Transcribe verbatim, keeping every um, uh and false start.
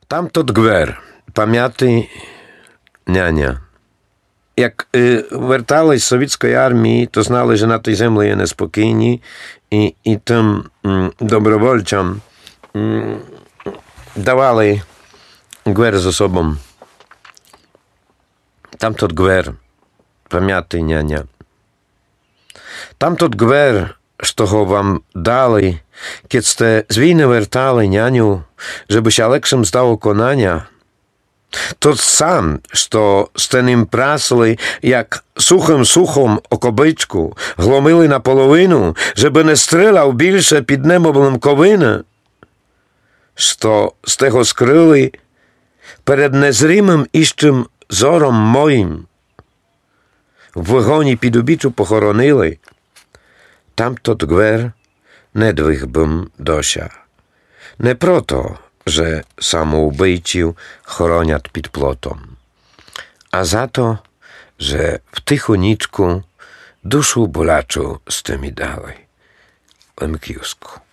Тамтот гвер, пам'ятий няня. Як е, вертались з совєтської армії, то знали, що на тій землі є неспокійні, і, і тим м, добровольцям м, давали гвер з особом. Тамтот гвер, пам'ятий няня. Тамтот гвер, що го вам дали, kiedy ste z winy wertali, nianiu, żeby się lepszym zdało konania, to sam, що сте ним прасили, як сухим сухом окобичку, гломили наполовину, żeby не стріляв більше під небом ковина, що сте го скрили перед незримим іщим зором моїм, в вигоні під обічу похоронили, тамтот гвер недвиг бим дося. Не прото, że samoubójców chroniat pod plotom, a za to, że w tychuniczku duszu bolaczu z tymi dalej. Lemkiusku.